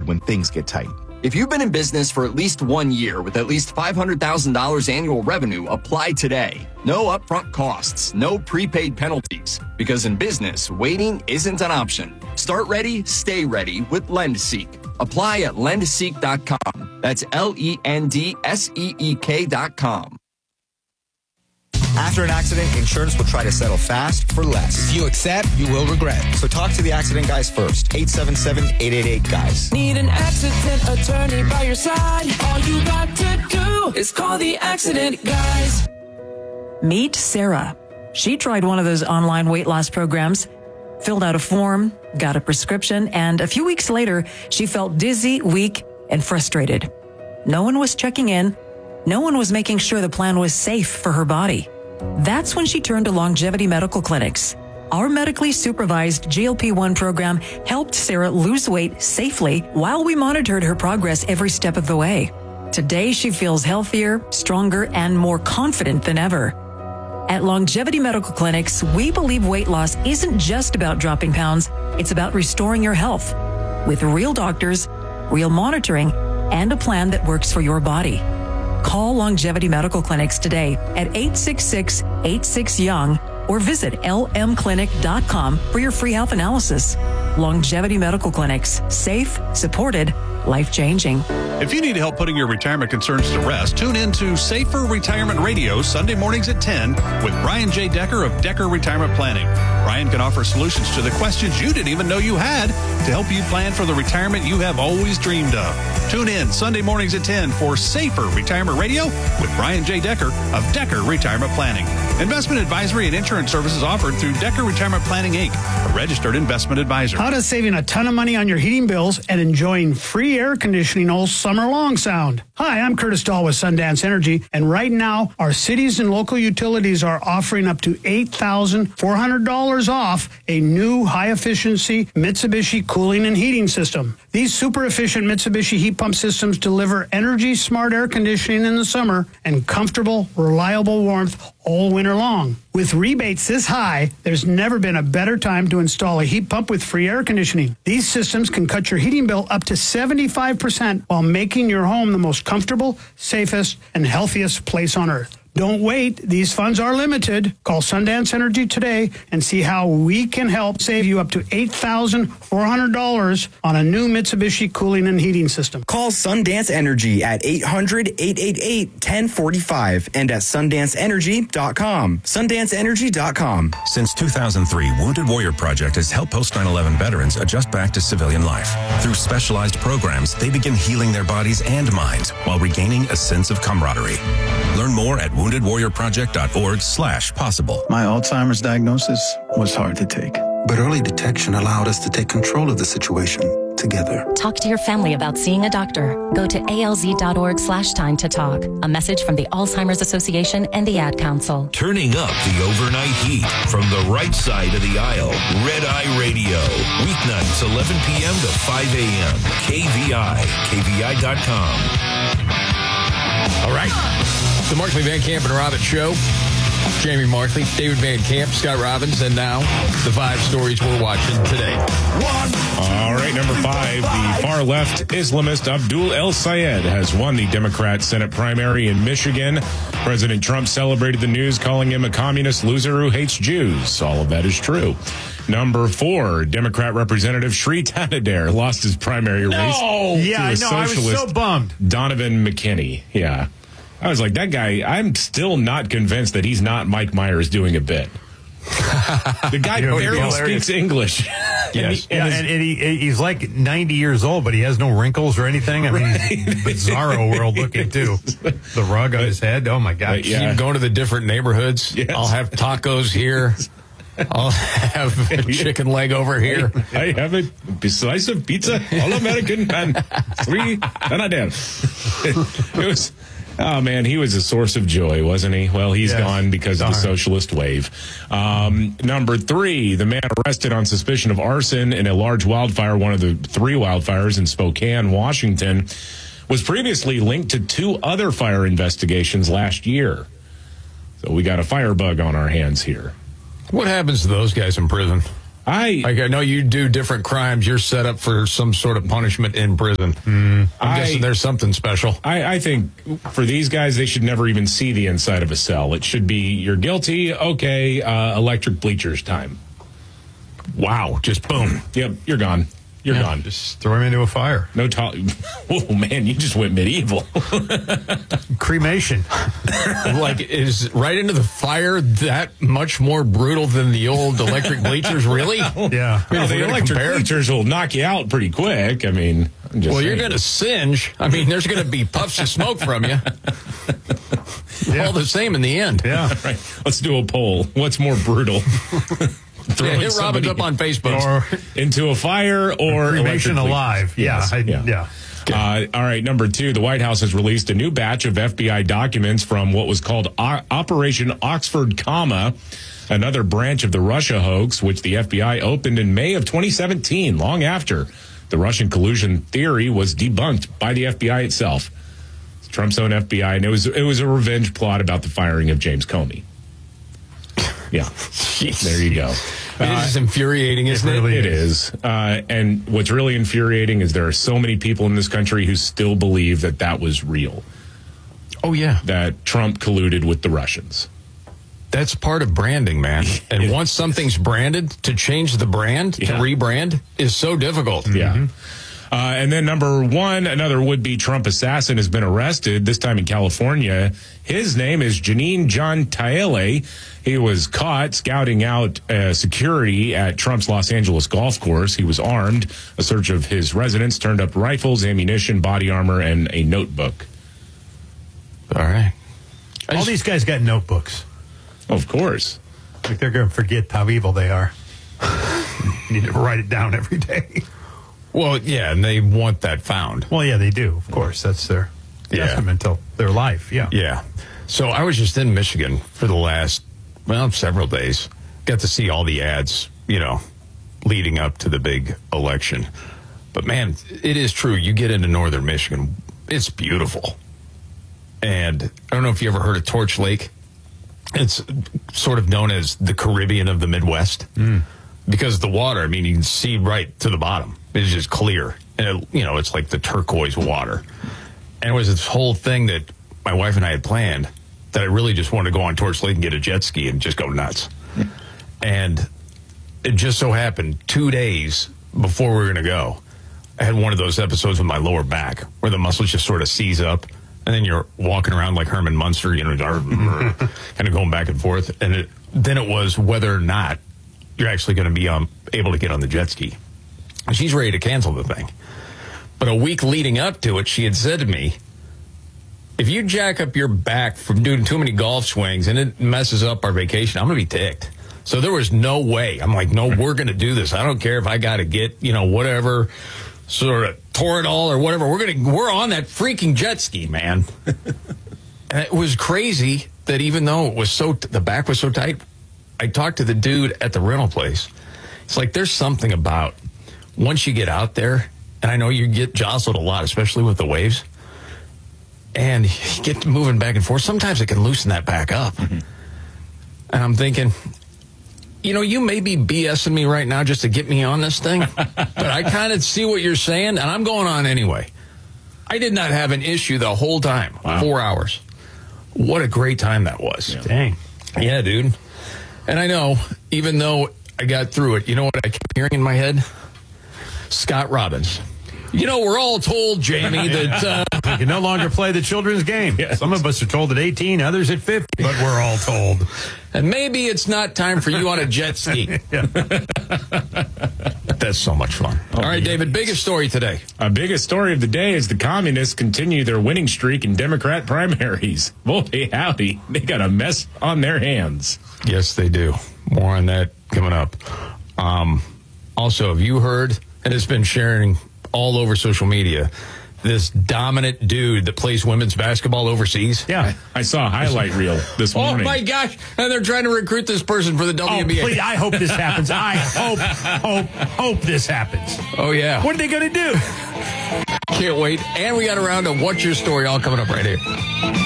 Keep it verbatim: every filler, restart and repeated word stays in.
when things get tight. If you've been in business for at least one year with at least five hundred thousand dollars annual revenue, apply today. No upfront costs, no prepaid penalties. Because in business, waiting isn't an option. Start ready, stay ready with LendSeek. Apply at lend seek dot com. That's L E N D S E E K dot com. After an accident, insurance will try to settle fast for less. If you accept, you will regret. So talk to the accident guys first. eight seven seven, eight eight eight, guys. Need an accident attorney by your side? All you got to do is call the accident guys. Meet Sarah. She tried one of those online weight loss programs, filled out a form, got a prescription, and a few weeks later, she felt dizzy, weak, and frustrated. No one was checking in. No one was making sure the plan was safe for her body. That's when she turned to Longevity Medical Clinics. Our medically supervised G L P one program helped Sarah lose weight safely while we monitored her progress every step of the way. Today, she feels healthier, stronger, and more confident than ever. At Longevity Medical Clinics, we believe weight loss isn't just about dropping pounds, it's about restoring your health with real doctors, real monitoring, and a plan that works for your body. Call Longevity Medical Clinics today at eight six six, eight six, young or visit L M clinic dot com for your free health analysis. Longevity Medical Clinics. Safe, supported, life-changing. If you need help putting your retirement concerns to rest, tune in to Safer Retirement Radio Sunday mornings at ten with Brian J. Decker of Decker Retirement Planning. Brian can offer solutions to the questions you didn't even know you had to help you plan for the retirement you have always dreamed of. Tune in Sunday mornings at ten for Safer Retirement Radio with Brian J. Decker of Decker Retirement Planning. Investment advisory and insurance services offered through Decker Retirement Planning, Incorporated, a registered investment advisor. How does saving a ton of money on your heating bills and enjoying free air conditioning all summer long sound? Hi, I'm Curtis Dahl with Sundance Energy, and right now, our cities and local utilities are offering up to eight thousand four hundred dollars off a new high-efficiency Mitsubishi cooling and heating system. These super-efficient Mitsubishi heat pump systems deliver energy-smart air conditioning in the summer and comfortable, reliable warmth all winter long. With rebates this high, there's never been a better time to install a heat pump with free air conditioning. These systems can cut your heating bill up to seventy-five percent while making your home the most comfortable, safest, and healthiest place on earth. Don't wait. These funds are limited. Call Sundance Energy today and see how we can help save you up to eight thousand four hundred dollars on a new Mitsubishi cooling and heating system. Call Sundance Energy at eight hundred, eight eight eight, one zero four five and at sundance energy dot com. sundance energy dot com. Since two thousand three, Wounded Warrior Project has helped post nine eleven veterans adjust back to civilian life. Through specialized programs, they begin healing their bodies and minds while regaining a sense of camaraderie. Learn more at wounded warrior project dot org slash possible. My Alzheimer's diagnosis was hard to take, but early detection allowed us to take control of the situation together. Talk to your family about seeing a doctor. Go to A L Z dot org slash time to talk. A message from the Alzheimer's Association and the Ad Council. Turning up the overnight heat from the right side of the aisle. Red Eye Radio. Weeknights eleven p.m. to five a.m. K V I. K V I dot com. All right. The Markley, Van Camp, and Robbins Show. Jamie Markley, David Van Camp, Scott Robbins, and now the five stories we're watching today. One. All right, number five, the far-left Islamist Abdul El Sayed has won the Democrat Senate primary in Michigan. President Trump celebrated the news, calling him a communist loser who hates Jews. All of that is true. Number four, Democrat Representative Sri Tanadare lost his primary no! race. Yeah, I know. I was so bummed. Donovan McKinney. Yeah. I was like, that guy, I'm still not convinced that he's not Mike Myers doing a bit. The guy barely speaks English. Yes. And, he, yeah, and, and he, he's like ninety years old, but he has no wrinkles or anything. I mean, right. He's bizarro world looking, too. The rug on his head. Oh, my God. Yeah. Keep going to the different neighborhoods. Yes. I'll have tacos here. I'll have a chicken leg over here. I, I have a slice of pizza, all American, and three Tanadare. It was... Oh, man, he was a source of joy, wasn't he? Well, he's yes. gone because Darn. of the socialist wave. Um, number three, the man arrested on suspicion of arson in a large wildfire, one of the three wildfires in Spokane, Washington, was previously linked to two other fire investigations last year. So we got a firebug on our hands here. What happens to those guys in prison? I like, I know you do different crimes. You're set up for some sort of punishment in prison. Mm. I'm I, guessing there's something special. I, I think for these guys, they should never even see the inside of a cell. It should be, you're guilty, okay, uh, electric bleachers time. Wow, just boom. Yep, you're gone. You're yeah, gone. Just throw him into a fire. No talk. Oh, man, you just went medieval. Cremation. Like, is right into the fire that much more brutal than the old electric bleachers, really? Yeah. I mean, well, the electric compare. bleachers will knock you out pretty quick. I mean, I'm just well, saying. You're going to singe. I mean, there's going to be puffs of smoke from you. Yeah. All the same in the end. Yeah. Right. Let's do a poll. What's more brutal? Yeah, hit Robbins up on Facebook. Or into a fire or cremation alive. Yes. Yeah. I, yeah. yeah. Uh, all right. Number two, the White House has released a new batch of F B I documents from what was called o- Operation Oxford Comma, another branch of the Russia hoax, which the F B I opened in May of twenty seventeen, long after the Russian collusion theory was debunked by the F B I itself. It's Trump's own F B I, and it was it was a revenge plot about the firing of James Comey. Yeah, Jeez. There you go. It uh, is infuriating, isn't it? Really it is. Uh, and what's really infuriating is there are so many people in this country who still believe that that was real. Oh, yeah. That Trump colluded with the Russians. That's part of branding, man. And once something's branded, to change the brand, yeah. to rebrand, is so difficult. Yeah. Mm-hmm. Uh, and then number one, another would-be Trump assassin has been arrested, this time in California. His name is Janine John Taele. He was caught scouting out uh, security at Trump's Los Angeles golf course. He was armed. A search of his residence turned up rifles, ammunition, body armor, and a notebook. All right. All just, these guys got notebooks. Of course. Like they're going to forget how evil they are. You need to write it down every day. Well, yeah, and they want that found. Well, yeah, they do. Of course, that's their yeah. testament to their life. Yeah, yeah. So I was just in Michigan for the last, well, several days. Got to see all the ads, you know, leading up to the big election. But man, it is true. You get into northern Michigan, it's beautiful. And I don't know if you ever heard of Torch Lake. It's sort of known as the Caribbean of the Midwest. Mm. Because the water, I mean, you can see right to the bottom. It's just clear. And, it, you know, it's like the turquoise water. And it was this whole thing that my wife and I had planned that I really just wanted to go on Torch Lake and get a jet ski and just go nuts. Mm. And it just so happened two days before we were going to go, I had one of those episodes with my lower back where the muscles just sort of seize up. And then you're walking around like Herman Munster, you know, kind of going back and forth. And it, then it was whether or not you're actually going to be um, able to get on the jet ski. She's ready to cancel the thing. But a week leading up to it, she had said to me, if you jack up your back from doing too many golf swings and it messes up our vacation, I'm going to be ticked. So there was no way. I'm like, no, we're going to do this. I don't care if I got to get, you know, whatever sort of Toradol or whatever. We're going to, we're on that freaking jet ski, man. And it was crazy that even though it was so, the back was so tight, I talked to the dude at the rental place. It's like there's something about once you get out there, and I know you get jostled a lot, especially with the waves, and you get moving back and forth. Sometimes it can loosen that back up. Mm-hmm. And I'm thinking, you know, you may be BSing me right now just to get me on this thing, but I kind of see what you're saying, and I'm going on anyway. I did not have an issue the whole time, wow. four hours. What a great time that was. Yeah. Dang. Yeah, dude. And I know, even though I got through it, you know what I kept hearing in my head? Scott Robbins. You know, we're all told, Jamie, that uh, you can no longer play the children's game. Yes. Some of us are told at eighteen, others at fifty, but we're all told. And maybe it's not time for you on a jet ski. That's so much fun. Oh, all right, yeah. David, biggest story today. Our biggest story of the day is the communists continue their winning streak in Democrat primaries. Boy, howdy, they got a mess on their hands. Yes, they do. More on that coming up. Um, also, have you heard, and it's been sharing all over social media, this dominant dude that plays women's basketball overseas? Yeah. I, I saw a highlight reel this morning. Oh, my gosh. And they're trying to recruit this person for the W N B A. Oh, please, I hope this happens. I hope, hope, hope this happens. Oh, yeah. What are they going to do? Can't wait. And we got around to What's Your Story, all coming up right here.